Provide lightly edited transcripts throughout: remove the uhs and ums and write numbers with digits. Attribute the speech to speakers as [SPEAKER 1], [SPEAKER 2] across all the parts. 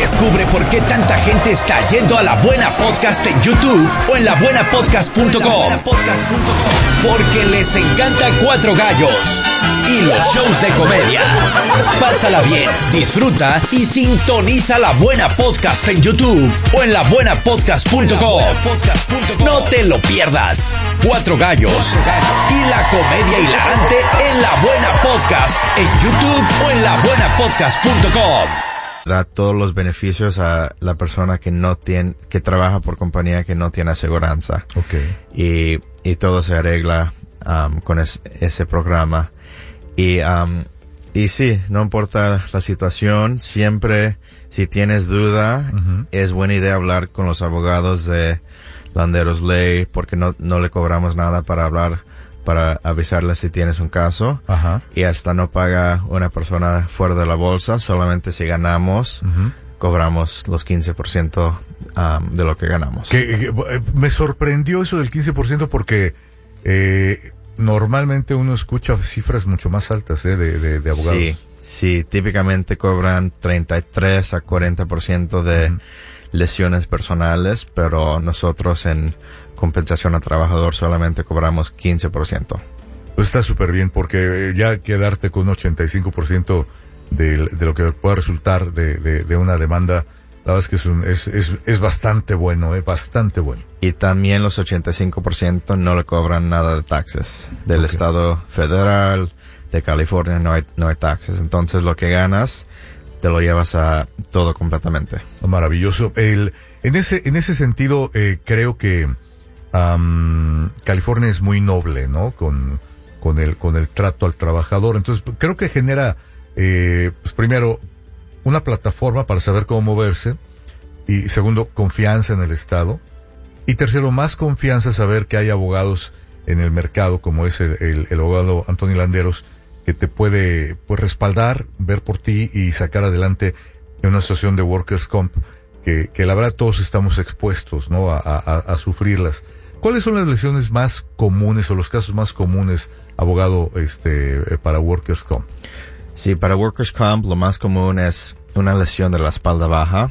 [SPEAKER 1] Descubre por qué tanta gente está yendo a La Buena Podcast en YouTube o en labuenapodcast.com. Porque les encanta Cuatro Gallos y los shows de comedia. Pásala bien, disfruta y sintoniza La Buena Podcast en YouTube o en labuenapodcast.com. No te lo pierdas. Cuatro Gallos y la comedia hilarante en La Buena Podcast en YouTube o en labuenapodcast.com.
[SPEAKER 2] Da todos los beneficios a la persona que no tiene, que trabaja por compañía que no tiene aseguranza.
[SPEAKER 3] Okay.
[SPEAKER 2] Y todo se arregla con ese programa. Y sí, no importa la situación, siempre si tienes duda, es buena idea hablar con los abogados de Landeros Ley, porque no le cobramos nada para avisarle si tienes un caso.
[SPEAKER 3] Ajá.
[SPEAKER 2] Y hasta no paga una persona fuera de la bolsa, solamente si ganamos, cobramos los 15% de lo que ganamos.
[SPEAKER 3] Me sorprendió eso del 15% porque normalmente uno escucha cifras mucho más altas de abogados.
[SPEAKER 2] Sí, típicamente cobran 33 a 40% de lesiones personales, pero nosotros en compensación al trabajador solamente cobramos 15%.
[SPEAKER 3] Pues está súper bien, porque ya quedarte con 85% de lo que pueda resultar de una demanda, la verdad es que es bastante bueno, bastante bueno.
[SPEAKER 2] Y también los 85% no le cobran nada de taxes. Del estado federal, de California no hay taxes. Entonces lo que ganas te lo llevas a todo completamente.
[SPEAKER 3] Maravilloso. En ese sentido, creo que California es muy noble, ¿no? Con el trato al trabajador. Entonces, creo que genera, pues primero, una plataforma para saber cómo moverse. Y segundo, confianza en el Estado. Y tercero, más confianza saber que hay abogados en el mercado, como es el abogado Anthony Landeros, que te puede, pues, respaldar, ver por ti y sacar adelante en una situación de workers' comp, que la verdad todos estamos expuestos, ¿no? A sufrirlas. ¿Cuáles son las lesiones más comunes o los casos más comunes, abogado, para workers' comp?
[SPEAKER 2] Sí, para workers' comp lo más común es una lesión de la espalda baja.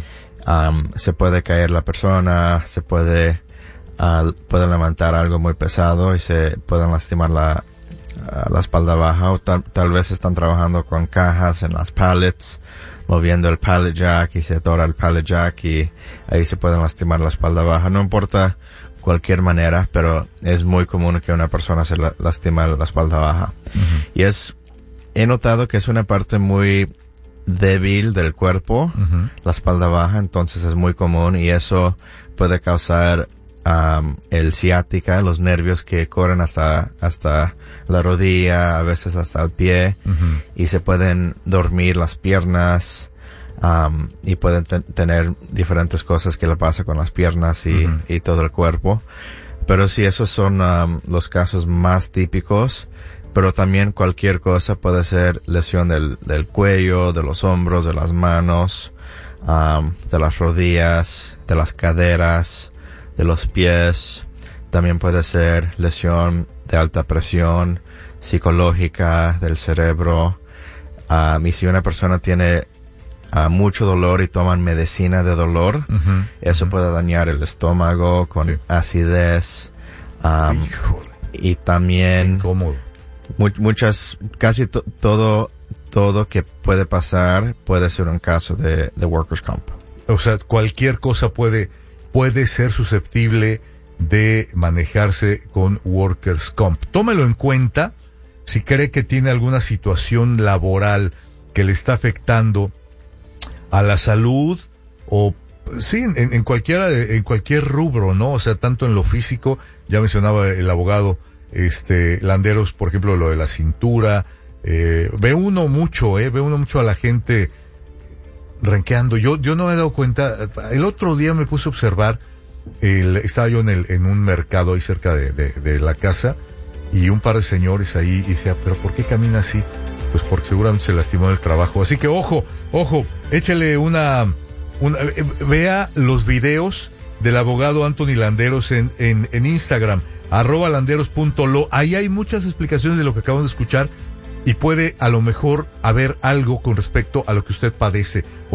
[SPEAKER 2] Se puede caer la persona, se puede levantar algo muy pesado y se pueden lastimar la espalda baja, o tal vez están trabajando con cajas en las pallets, moviendo el pallet jack y se atora el pallet jack y ahí se pueden lastimar la espalda baja. No importa cualquier manera, pero es muy común que una persona se lastima la espalda baja. Y he notado que es una parte muy débil del cuerpo, la espalda baja, entonces es muy común y eso puede causar el ciática, los nervios que corren hasta la rodilla, a veces hasta el pie, y se pueden dormir las piernas, y pueden tener diferentes cosas que le pasa con las piernas y todo el cuerpo. Pero sí, esos son los casos más típicos, pero también cualquier cosa puede ser lesión del cuello, de los hombros, de las manos, de las rodillas, de las caderas, de los pies. También puede ser lesión de alta presión, psicológica, del cerebro. Y si una persona tiene mucho dolor y toman medicina de dolor, eso puede dañar el estómago con acidez. Y también todo que puede pasar puede ser un caso de workers' comp.
[SPEAKER 3] O sea, cualquier cosa puede ser susceptible de manejarse con workers' comp. Tómelo en cuenta si cree que tiene alguna situación laboral que le está afectando a la salud o sí, en cualquier rubro, ¿no? O sea, tanto en lo físico, ya mencionaba el abogado Landeros, por ejemplo, lo de la cintura. Ve uno mucho a la gente renqueando. Yo no me he dado cuenta. El otro día me puse a observar, estaba yo en un mercado ahí cerca de la casa, y un par de señores ahí, y decía, pero ¿por qué camina así? Pues porque seguramente se lastimó en el trabajo. Así que ojo, échale vea los videos del abogado Anthony Landeros en Instagram, @landeros.lo. Ahí hay muchas explicaciones de lo que acabamos de escuchar y puede a lo mejor haber algo con respecto a lo que usted padece.